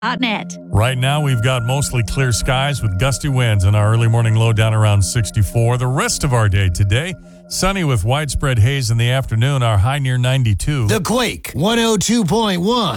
Net. Right now, we've got mostly clear skies with gusty winds and our early morning low down around 64. The rest of our day today, sunny with widespread haze in the afternoon, our high near 92. The Quake 102.1.